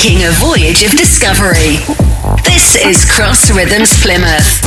Taking a voyage of discovery. This is Cross Rhythms Plymouth.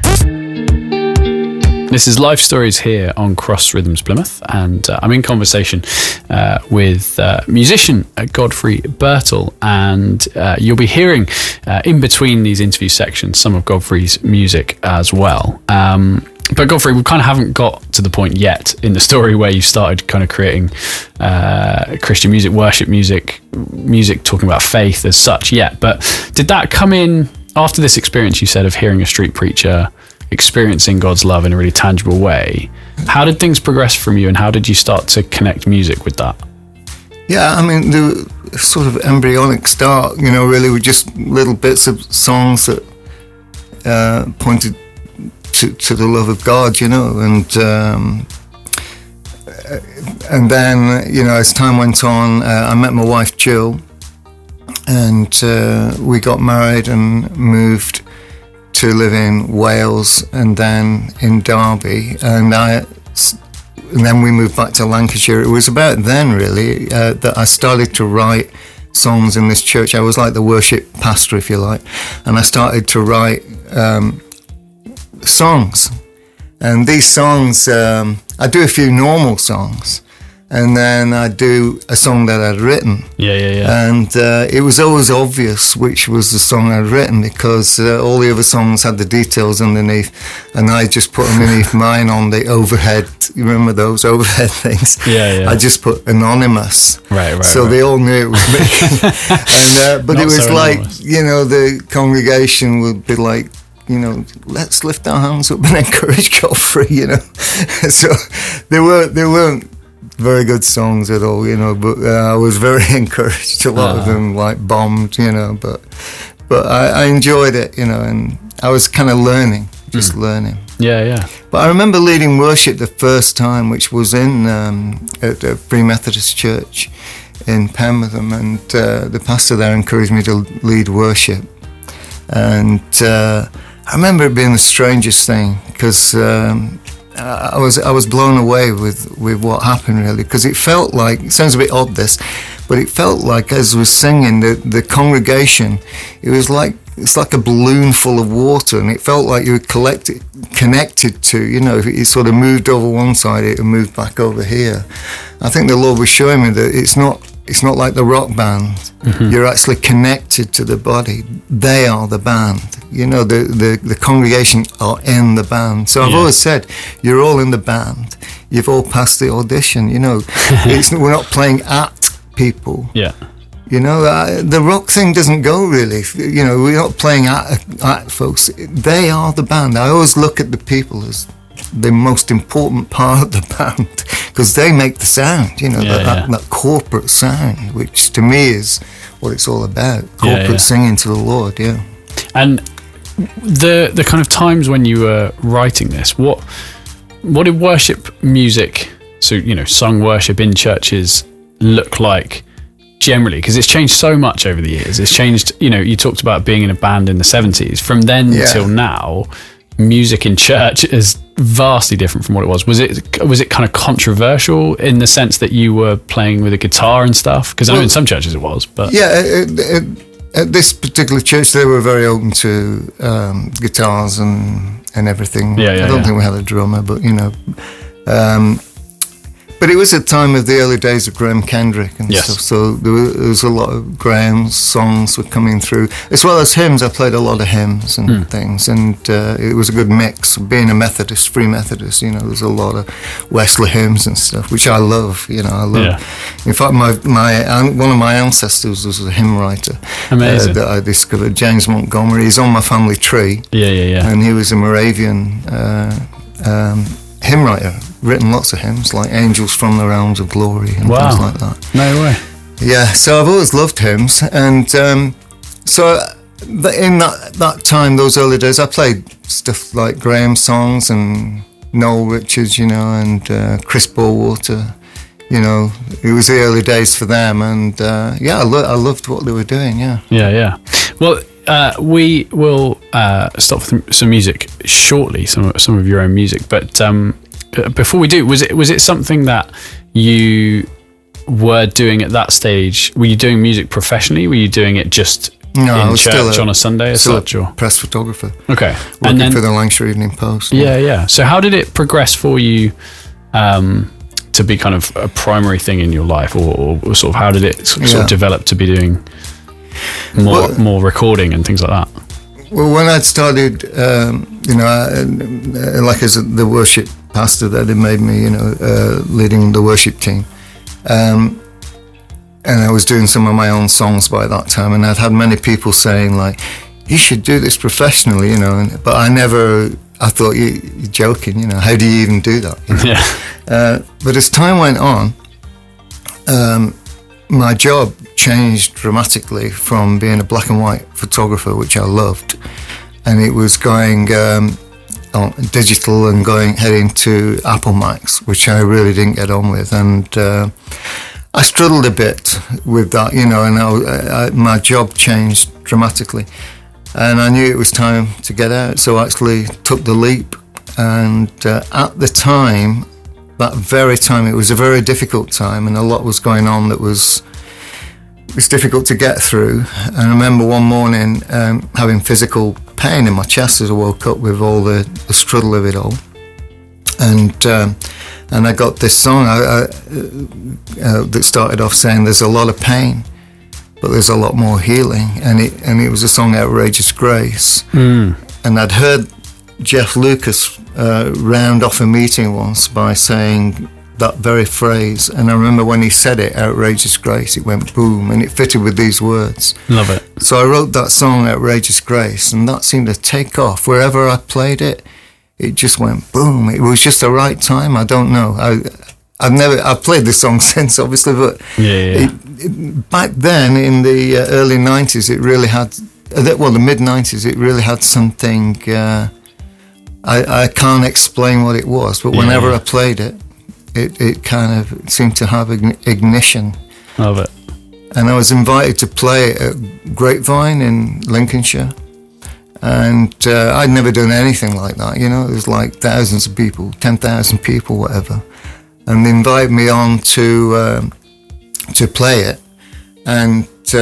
This is Life Stories here on Cross Rhythms Plymouth, and I'm in conversation with musician Godfrey Birtle, and you'll be hearing in between these interview sections some of Godfrey's music as well. But Godfrey, we kind of haven't got to the point yet in the story where you started kind of creating Christian music, worship music talking about faith as such yet. But did that come in after this experience, you said, of hearing a street preacher, experiencing God's love in a really tangible way? How did things progress from you, and how did you start to connect music with that? Yeah, I mean, the sort of embryonic start, really were just little bits of songs that pointed to the love of God, and then, as time went on, I met my wife Jill, and we got married and moved to live in Wales and then in Derby, and then we moved back to Lancashire. It was about then, really, that I started to write songs in this church. I was like the worship pastor, if you like, and I started to write songs. And these songs, I do a few normal songs, and then I do a song that I'd written. Yeah. And it was always obvious which was the song I'd written, because all the other songs had the details underneath, and I just put underneath mine on the overhead. You remember those overhead things? Yeah. I just put anonymous. Right. So they all knew it was me. And, but Not it was so like, anonymous. the congregation would be like, let's lift our hands up and encourage Godfrey, So they weren't very good songs at all, but I was very encouraged. A lot of them bombed, but I enjoyed it, and I was kind of learning. Yeah. But I remember leading worship the first time, which was in at a Free Methodist church in Pemberton, and the pastor there encouraged me to lead worship, and I remember it being the strangest thing, because I was blown away with what happened, really, because it felt like, it sounds a bit odd this, but it felt like as I was singing, the congregation, it's like a balloon full of water, and it felt like you were connected to, if it sort of moved over one side, it would move back over here. I think the Lord was showing me that it's not like the rock band. Mm-hmm. You're actually connected to the body. They are the band. The congregation are in the band. So I've always said, you're all in the band. You've all passed the audition. We're not playing at people. Yeah. The rock thing doesn't go, really. We're not playing at folks. They are the band. I always look at the people as the most important part of the band, because they make the sound, that corporate sound, which to me is what it's all about, corporate singing to the Lord. And the kind of times when you were writing this, what did worship music, so sung worship in churches, look like generally? Because it's changed so much over the years. It's changed, you talked about being in a band in the 70s. From then till now, music in church is vastly different from what it was. Was it kind of controversial in the sense that you were playing with a guitar and stuff? Because I know in some churches it was, but at this particular church they were very open to guitars and everything. I don't think we had a drummer, but but it was a time of the early days of Graham Kendrick and stuff, so there was a lot of Graham's songs were coming through, as well as hymns. I played a lot of hymns and things, and it was a good mix. Being a Methodist, Free Methodist, there's a lot of Wesley hymns and stuff, which I love. I love. Yeah. In fact, one of my ancestors was a hymn writer. Amazing. That I discovered, James Montgomery. He's on my family tree. Yeah. And he was a Moravian hymn writer, written lots of hymns like Angels from the Realms of Glory and things like that. No way. Yeah, so I've always loved hymns, and so in that time, those early days, I played stuff like Graham songs and Noel Richards, and Chris Bowwater. It was the early days for them, and I loved what they were doing. Yeah. Well, we will stop with some music shortly, some of your own music. But before we do, was it something that you were doing at that stage, were you doing music professionally? Were you doing it just in church on a Sunday as such? Or? Press photographer. Okay. Working and then, for the Lancashire Evening Post. Yeah. So how did it progress for you to be kind of a primary thing in your life, or sort of how did it sort of develop to be doing more recording and things like that? Well, when I'd started, like as the worship pastor, that had made me, leading the worship team. And I was doing some of my own songs by that time, and I'd had many people saying, like, you should do this professionally, but I thought, you're joking, how do you even do that? Yeah. But as time went on, my job changed dramatically from being a black and white photographer, which I loved, and it was going on digital and heading to Apple Macs, which I really didn't get on with, and I struggled a bit with that, and my job changed dramatically, and I knew it was time to get out, so I actually took the leap, and at the time, that very time, it was a very difficult time, and a lot was going on that was difficult to get through. And I remember one morning having physical pain in my chest as I woke up with all the struggle of it all. And I got this song that started off saying, "There's a lot of pain, but there's a lot more healing." And it was a song, "Outrageous Grace." And I'd heard Jeff Lucas round off a meeting once by saying that very phrase, and I remember when he said it, "Outrageous Grace," it went boom, and it fitted with these words. Love it. So I wrote that song, "Outrageous Grace," and that seemed to take off. Wherever I played it, it just went boom. It was just the right time. I don't know. I've played this song since, obviously, but back then in the early 90s, it really had, the mid 90s, it really had something. I can't explain what it was, but whenever I played it, it kind of seemed to have ignition. Love it. And I was invited to play at Grapevine in Lincolnshire, and I'd never done anything like that. It was like thousands of people, 10,000 people, whatever, and they invited me on to play it, and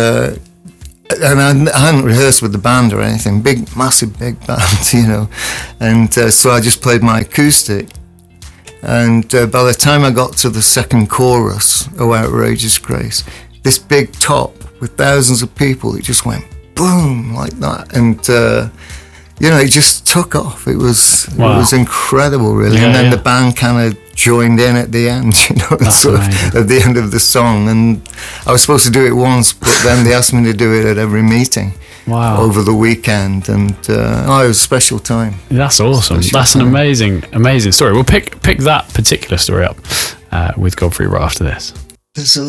I hadn't rehearsed with the band or anything, massive big band, and so I just played my acoustic. And by the time I got to the second chorus, "Oh, Outrageous Grace," this big top with thousands of people, it just went boom like that, and it just took off. It was incredible, really. And then the band kind of joined in at the end, at the end of the song. And I was supposed to do it once, but then they asked me to do it at every meeting. Wow. Over the weekend, and it was a special time. That's awesome. That's an amazing story. We'll pick that particular story up with Godfrey right after this.